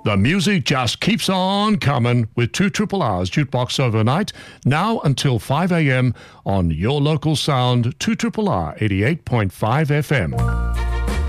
The music just keeps on coming with 2 R's Jukebox Overnight, now until 5 a.m. on your local sound, 2 R 88.5 FM.